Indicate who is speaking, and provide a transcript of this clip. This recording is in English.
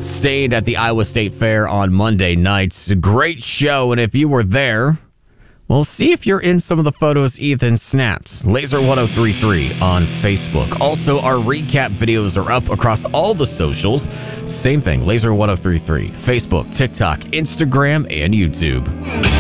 Speaker 1: stayed at the Iowa State Fair on Monday night. It's a great show, and if you were there, well, see if you're in some of the photos Ethan snapped. Laser1033 on Facebook. Also, our recap videos are up across all the socials. Same thing, Laser1033, Facebook, TikTok, Instagram, and YouTube.